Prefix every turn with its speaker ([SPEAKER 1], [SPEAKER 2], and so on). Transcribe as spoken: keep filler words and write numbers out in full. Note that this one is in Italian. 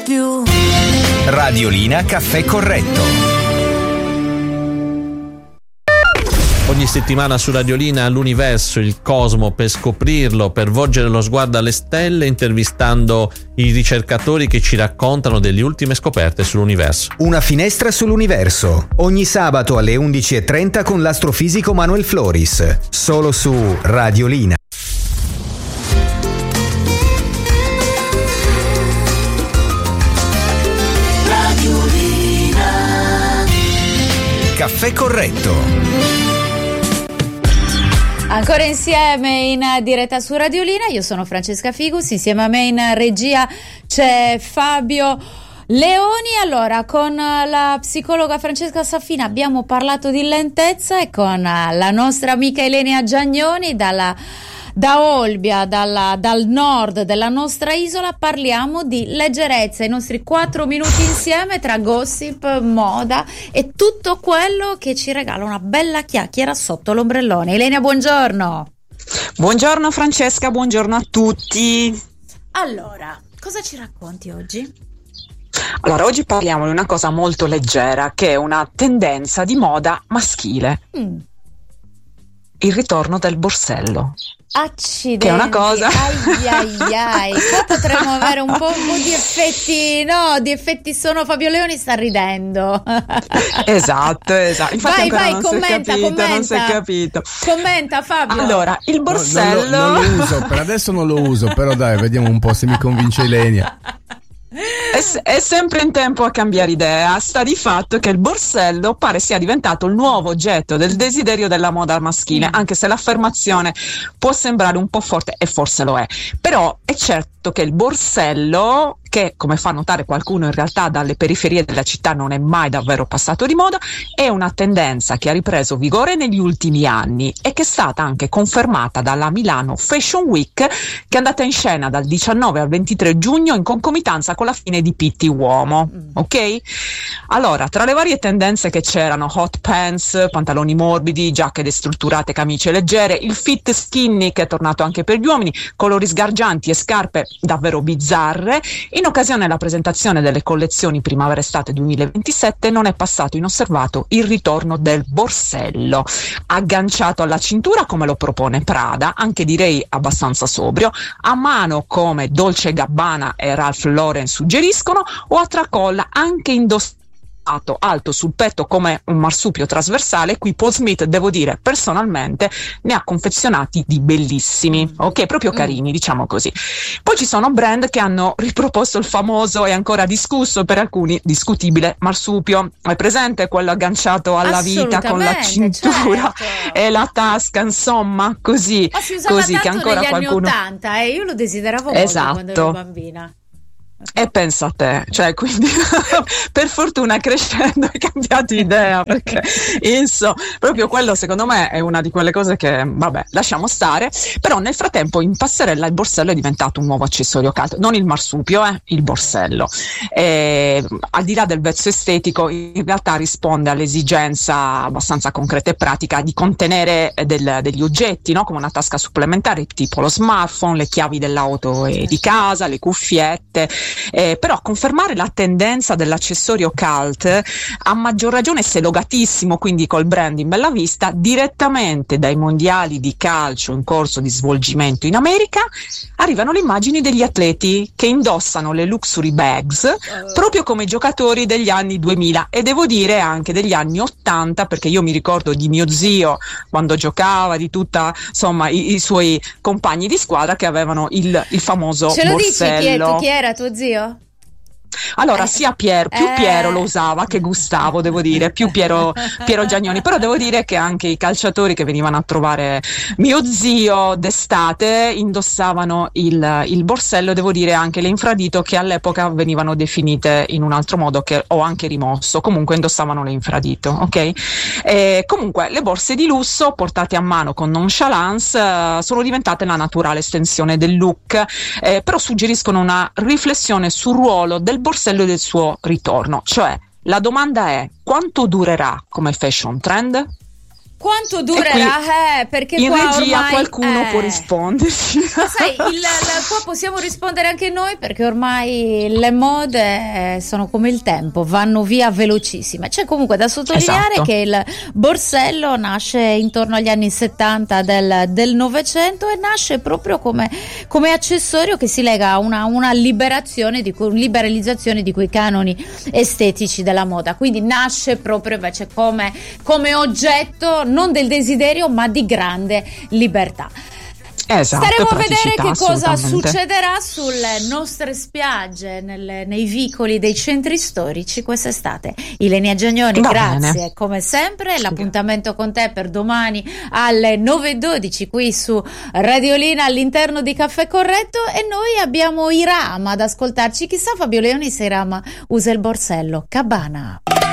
[SPEAKER 1] più.
[SPEAKER 2] Radiolina Caffè Corretto.
[SPEAKER 3] Ogni settimana su Radiolina l'universo, il cosmo, per scoprirlo, per volgere lo sguardo alle stelle, intervistando i ricercatori che ci raccontano delle ultime scoperte sull'universo.
[SPEAKER 2] Una finestra sull'universo, ogni sabato alle undici e trenta con l'astrofisico Manuel Floris, solo su Radiolina. Radiolina. Caffè Corretto.
[SPEAKER 4] Ancora insieme in diretta su Radiolina, io sono Francesca Figus, insieme a me in regia c'è Fabio Leoni. Allora, con la psicologa Francesca Saffina abbiamo parlato di lentezza e con la nostra amica Elenia Giagnoni dalla Da Olbia, dalla, dal nord della nostra isola, parliamo di leggerezza, i nostri quattro minuti insieme tra gossip, moda e tutto quello che ci regala una bella chiacchiera sotto l'ombrellone. Elenia, buongiorno.
[SPEAKER 5] Buongiorno Francesca, buongiorno a tutti.
[SPEAKER 4] Allora, cosa ci racconti oggi?
[SPEAKER 5] Allora, oggi parliamo di una cosa molto leggera, che è una tendenza di moda maschile. Mm. Il ritorno del borsello.
[SPEAKER 4] Accidenti,
[SPEAKER 5] che è una cosa
[SPEAKER 4] ai ai ai. Qua potremmo avere un po', un po' di effetti, no, di effetti sono Fabio Leoni sta ridendo.
[SPEAKER 5] Esatto, esatto. Infatti
[SPEAKER 4] vai, vai,
[SPEAKER 5] non
[SPEAKER 4] commenta,
[SPEAKER 5] si è capito,
[SPEAKER 4] commenta.
[SPEAKER 5] Non si è capito.
[SPEAKER 4] Commenta Fabio.
[SPEAKER 5] Allora, il borsello.
[SPEAKER 6] No, non, lo, non lo uso, per adesso non lo uso, però dai, vediamo un po' se mi convince Elenia.
[SPEAKER 5] È, è sempre in tempo a cambiare idea. Sta di fatto che il borsello pare sia diventato il nuovo oggetto del desiderio della moda maschile, mm. anche se l'affermazione può sembrare un po' forte, e forse lo è. Però è certo che il borsello, che come fa notare qualcuno in realtà dalle periferie della città non è mai davvero passato di moda, è una tendenza che ha ripreso vigore negli ultimi anni e che è stata anche confermata dalla Milano Fashion Week, che è andata in scena dal diciannove al ventitré giugno in concomitanza con la fine di Pitti Uomo. Ok? Allora, tra le varie tendenze che c'erano, hot pants, pantaloni morbidi, giacche destrutturate, camicie leggere, il fit skinny che è tornato anche per gli uomini, colori sgargianti e scarpe davvero bizzarre. In occasione della presentazione delle collezioni primavera-estate duemilaventisette non è passato inosservato il ritorno del borsello, agganciato alla cintura come lo propone Prada, anche direi abbastanza sobrio, a mano come Dolce e Gabbana e Ralph Lauren suggeriscono, o a tracolla anche indossato alto sul petto come un marsupio trasversale. Qui Paul Smith, devo dire personalmente, ne ha confezionati di bellissimi, ok, proprio carini, diciamo così. Poi ci sono brand che hanno riproposto il famoso e ancora discusso, per alcuni discutibile, marsupio. È presente quello agganciato alla vita con la cintura, certo, e la tasca, insomma, così,
[SPEAKER 4] ma si usava
[SPEAKER 5] così
[SPEAKER 4] tanto
[SPEAKER 5] che ancora
[SPEAKER 4] negli
[SPEAKER 5] qualcuno
[SPEAKER 4] anni ottanta, e eh? io lo desideravo molto,
[SPEAKER 5] esatto,
[SPEAKER 4] quando ero bambina.
[SPEAKER 5] E pensa a te, cioè, quindi per fortuna crescendo hai cambiato idea, perché insomma, proprio quello secondo me è una di quelle cose che vabbè, lasciamo stare. Però nel frattempo in passerella il borsello è diventato un nuovo accessorio caldo, non il marsupio, eh, il borsello. E, al di là del vezzo estetico, in realtà risponde all'esigenza abbastanza concreta e pratica di contenere del, degli oggetti, no? Come una tasca supplementare, tipo lo smartphone, le chiavi dell'auto e di casa, le cuffiette. Eh, però confermare la tendenza dell'accessorio cult, a maggior ragione se logatissimo, quindi col brand in bella vista, direttamente dai mondiali di calcio in corso di svolgimento in America arrivano le immagini degli atleti che indossano le luxury bags proprio come i giocatori degli anni duemila, e devo dire anche degli anni ottanta, perché io mi ricordo di mio zio quando giocava, di tutta insomma i, i suoi compagni di squadra che avevano il, il famoso
[SPEAKER 4] ce lo
[SPEAKER 5] borsello.
[SPEAKER 4] dici chi, è, chi era tuo zio?
[SPEAKER 5] Allora,
[SPEAKER 4] eh,
[SPEAKER 5] sia Pier, più
[SPEAKER 4] eh.
[SPEAKER 5] Piero lo usava che Gustavo, devo dire, più Piero, Piero Giagnoni, però devo dire che anche i calciatori che venivano a trovare mio zio d'estate indossavano il, il borsello, devo dire anche le infradito, che all'epoca venivano definite in un altro modo, che ho anche rimosso, comunque indossavano le infradito, ok? E comunque le borse di lusso portate a mano con nonchalance uh, sono diventate la naturale estensione del look, eh, però suggeriscono una riflessione sul ruolo del borsello e del suo ritorno. Cioè, la domanda è: quanto durerà come fashion trend?
[SPEAKER 4] Quanto durerà? Eh, perché
[SPEAKER 5] in
[SPEAKER 4] qua
[SPEAKER 5] regia
[SPEAKER 4] ormai,
[SPEAKER 5] qualcuno
[SPEAKER 4] eh,
[SPEAKER 5] può risponderci.
[SPEAKER 4] sai, il, il, qua possiamo rispondere anche noi, perché ormai le mode sono come il tempo, vanno via velocissime. C'è comunque da sottolineare
[SPEAKER 5] Esatto.
[SPEAKER 4] che il borsello nasce intorno agli anni settanta del, del Novecento e nasce proprio come, come accessorio che si lega a una, una liberazione, di cui, liberalizzazione di quei canoni estetici della moda. Quindi nasce proprio invece come, come oggetto non del desiderio, ma di grande libertà.
[SPEAKER 5] Esatto,
[SPEAKER 4] Staremo a vedere
[SPEAKER 5] praticità,
[SPEAKER 4] che cosa
[SPEAKER 5] assolutamente.
[SPEAKER 4] succederà sulle nostre spiagge, nelle- nei vicoli dei centri storici quest'estate. Ilenia Giagnoni,
[SPEAKER 5] Va
[SPEAKER 4] grazie
[SPEAKER 5] bene.
[SPEAKER 4] come sempre.
[SPEAKER 5] Sì.
[SPEAKER 4] L'appuntamento con te per domani alle nove e dodici qui su Radiolina all'interno di Caffè Corretto, e noi abbiamo Irama ad ascoltarci. Chissà Fabio Leoni se Irama usa il borsello. Cabana.